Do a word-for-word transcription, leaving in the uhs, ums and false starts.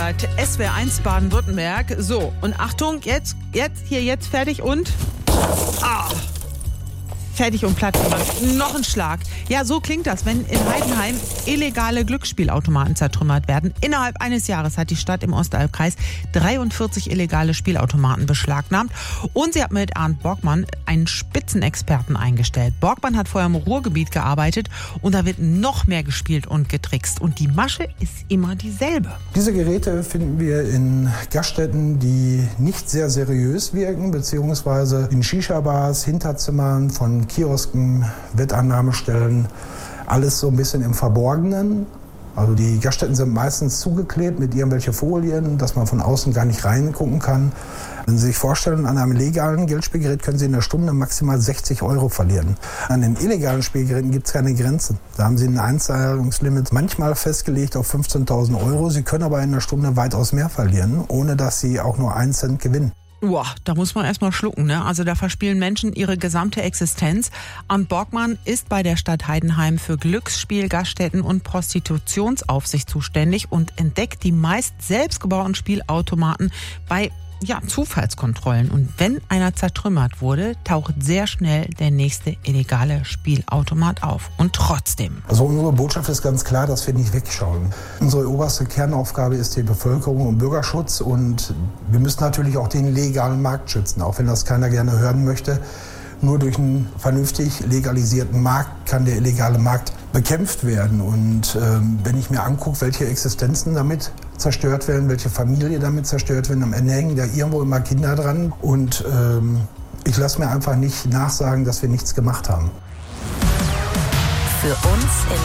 hört S W R eins Baden-Württemberg. So, und Achtung, jetzt, jetzt, hier, jetzt, fertig und... Ah, fertig und platt gemacht. Noch ein Schlag. Ja, so klingt das, wenn in Heidenheim illegale Glücksspielautomaten zertrümmert werden. Innerhalb eines Jahres hat die Stadt im Ostalbkreis dreiundvierzig illegale Spielautomaten beschlagnahmt. Und sie hat mit Arndt Borgmann einen Spitzenexperten eingestellt. Borgmann hat vorher im Ruhrgebiet gearbeitet und da wird noch mehr gespielt und getrickst. Und die Masche ist immer dieselbe. Diese Geräte finden wir in Gaststätten, die nicht sehr seriös wirken, beziehungsweise in Shisha-Bars, Hinterzimmern von Kiosken, Wettannahmestellen, alles so ein bisschen im Verborgenen. Also die Gaststätten sind meistens zugeklebt mit irgendwelchen Folien, dass man von außen gar nicht reingucken kann. Wenn Sie sich vorstellen, an einem legalen Geldspielgerät können Sie in einer Stunde maximal sechzig Euro verlieren. An den illegalen Spielgeräten gibt es keine Grenzen. Da haben Sie ein Einzahlungslimit manchmal festgelegt auf fünfzehntausend Euro. Sie können aber in einer Stunde weitaus mehr verlieren, ohne dass Sie auch nur einen Cent gewinnen. Boah, da muss man erstmal schlucken, ne? Also da verspielen Menschen ihre gesamte Existenz. Arndt Borgmann ist bei der Stadt Heidenheim für Glücksspiel, Gaststätten und Prostitutionsaufsicht zuständig und entdeckt die meist selbstgebauten Spielautomaten bei ja, Zufallskontrollen. Und wenn einer zertrümmert wurde, taucht sehr schnell der nächste illegale Spielautomat auf. Und trotzdem. Also unsere Botschaft ist ganz klar, dass wir nicht wegschauen. Unsere oberste Kernaufgabe ist die Bevölkerung und Bürgerschutz. Und wir müssen natürlich auch den legalen Markt schützen, auch wenn das keiner gerne hören möchte. Nur durch einen vernünftig legalisierten Markt kann der illegale Markt bekämpft werden. Und ähm, wenn ich mir angucke, welche Existenzen damit zerstört werden, welche Familie damit zerstört werden, am Ende hängen da irgendwo immer Kinder dran. Und ähm, ich lasse mir einfach nicht nachsagen, dass wir nichts gemacht haben. Für uns in